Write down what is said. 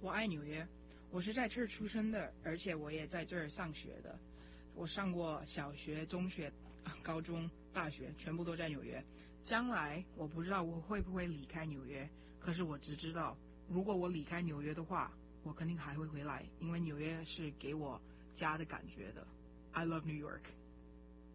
我爱纽约，我是在这儿出生的，而且我也在这儿上学的。我上过小学、中学、高中、大学，全部都在纽约。将来我不知道我会不会离开纽约，可是我只知道，如果我离开纽约的话，我肯定还会回来，因为纽约是给我家的感觉的。I love New York.